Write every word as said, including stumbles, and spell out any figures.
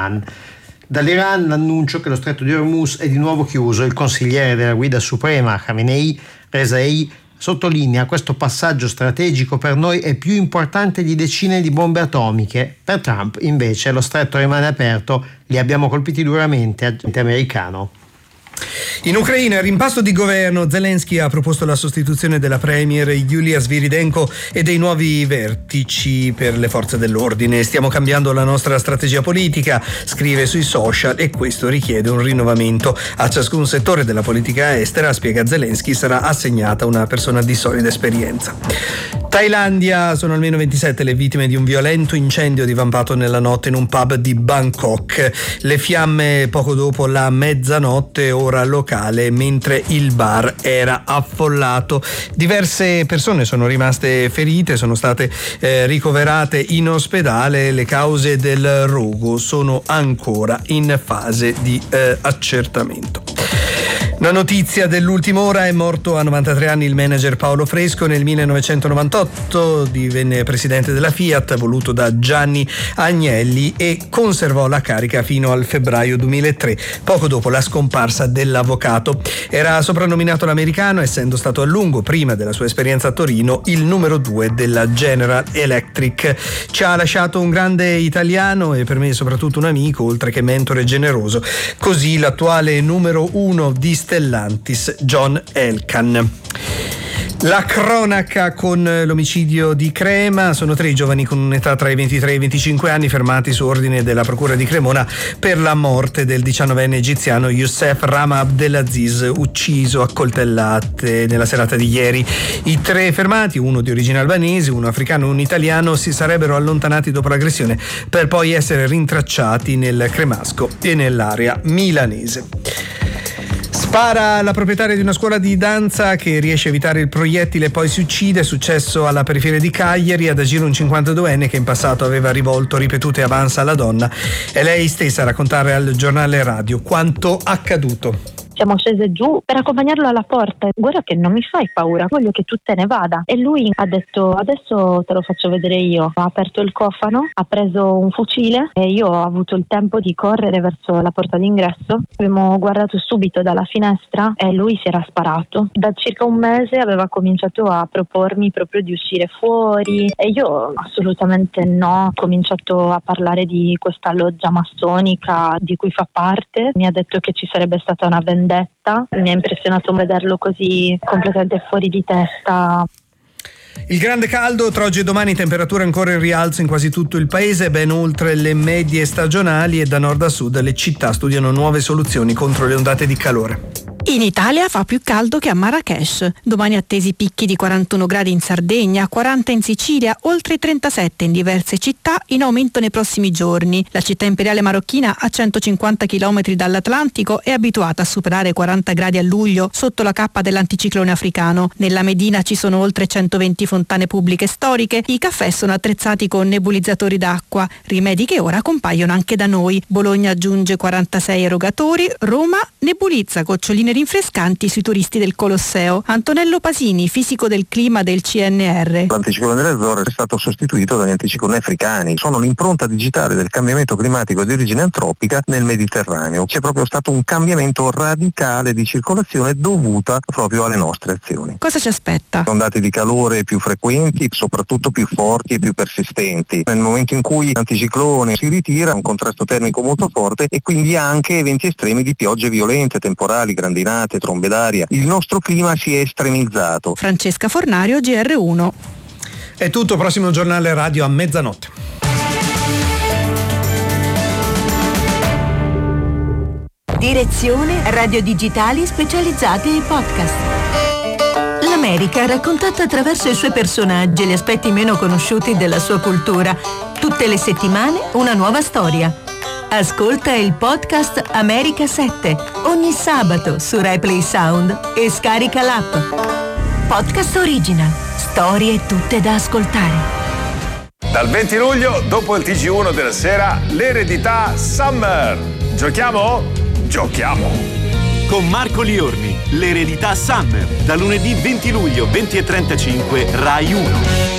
Iran. Dall'Iran l'annuncio che lo stretto di Hormuz è di nuovo chiuso. Il consigliere della guida suprema Khamenei, Rezaei, sottolinea: questo passaggio strategico per noi è più importante di decine di bombe atomiche. Per Trump invece lo stretto rimane aperto, li abbiamo colpiti duramente, agente americano. In Ucraina, rimpasto di governo, Zelensky ha proposto la sostituzione della premier Yulia Sviridenko e dei nuovi vertici per le forze dell'ordine. Stiamo cambiando la nostra strategia politica, scrive sui social, e questo richiede un rinnovamento. A ciascun settore della politica estera, spiega Zelensky, sarà assegnata una persona di solida esperienza. Thailandia, sono almeno ventisette le vittime di un violento incendio divampato nella notte in un pub di Bangkok. Le fiamme poco dopo la mezzanotte, ora locale, mentre il bar era affollato. Diverse persone sono rimaste ferite, sono state eh, ricoverate in ospedale. Le cause del rogo sono ancora in fase di eh, accertamento. La notizia dell'ultima ora: è morto a novantatré anni il manager Paolo Fresco. Nel millenovecentonovantotto divenne presidente della Fiat, voluto da Gianni Agnelli, e conservò la carica fino al febbraio duemilatré, poco dopo la scomparsa dell'avvocato. Era soprannominato l'americano, essendo stato a lungo, prima della sua esperienza a Torino, il numero due della General Electric. Ci ha lasciato un grande italiano e per me soprattutto un amico, oltre che mentore generoso. Così l'attuale numero uno di Stellantis, John Elkann. La cronaca con l'omicidio di Crema: sono tre i giovani con un'età tra i ventitré e i venticinque anni fermati su ordine della procura di Cremona per la morte del diciannovenne egiziano Youssef Rama Abdelaziz, ucciso a coltellate nella serata di ieri. I tre fermati, uno di origine albanese, uno africano e un italiano, si sarebbero allontanati dopo l'aggressione per poi essere rintracciati nel cremasco e nell'area milanese. Spara la proprietaria di una scuola di danza che riesce a evitare il proiettile e poi si uccide. È successo alla periferia di Cagliari. Ad agire un cinquantaduenne che in passato aveva rivolto ripetute avance alla donna. È lei stessa a raccontare al giornale radio quanto accaduto. Siamo scese giù per accompagnarlo alla porta. Guarda che non mi fai paura, voglio che tu te ne vada. E lui ha detto: adesso te lo faccio vedere io. Ha aperto il cofano, ha preso un fucile e io ho avuto il tempo di correre verso la porta d'ingresso. Abbiamo guardato subito dalla finestra e lui si era sparato. Da circa un mese aveva cominciato a propormi proprio di uscire fuori e io assolutamente no. Ho cominciato a parlare di questa loggia massonica di cui fa parte. Mi ha detto che ci sarebbe stata una vendetta. Mi ha impressionato vederlo così completamente fuori di testa. Il grande caldo tra oggi e domani, temperature ancora in rialzo in quasi tutto il paese, ben oltre le medie stagionali, e da nord a sud le città studiano nuove soluzioni contro le ondate di calore. In Italia fa più caldo che a Marrakech. Domani attesi picchi di quarantuno gradi in Sardegna, quaranta in Sicilia, oltre trentasette in diverse città, in aumento nei prossimi giorni. La città imperiale marocchina, a centocinquanta chilometri dall'Atlantico, è abituata a superare quaranta gradi a luglio sotto la cappa dell'anticiclone africano. Nella Medina ci sono oltre centoventi fontane pubbliche storiche. I caffè sono attrezzati con nebulizzatori d'acqua, rimedi che ora compaiono anche da noi. Bologna aggiunge quarantasei erogatori, Roma nebulizza goccioline rinfrescanti sui turisti del Colosseo. Antonello Pasini, fisico del clima del C N R. L'anticiclone delle Azzorre è stato sostituito dagli anticicloni africani. Sono l'impronta digitale del cambiamento climatico di origine antropica nel Mediterraneo. C'è proprio stato un cambiamento radicale di circolazione dovuta proprio alle nostre azioni. Cosa ci aspetta? Ondate di calore più frequenti, soprattutto più forti e più persistenti. Nel momento in cui l'anticiclone si ritira, un contrasto termico molto forte e quindi anche eventi estremi di piogge violente, temporali, grandinate, trombe d'aria. Il nostro clima si è estremizzato. Francesca Fornario, G R uno. È tutto, prossimo giornale radio a mezzanotte. Direzione radio digitali specializzate e podcast. L'America raccontata attraverso i suoi personaggi e gli aspetti meno conosciuti della sua cultura. Tutte le settimane una nuova storia. Ascolta il podcast America sette ogni sabato su RaiPlay Sound e scarica l'app. Podcast original, storie tutte da ascoltare. Dal venti luglio, dopo il T G uno della sera, l'eredità Summer. Giochiamo? Giochiamo! Con Marco Liorni, l'eredità Summer, da lunedì venti luglio, venti e trentacinque, Rai uno.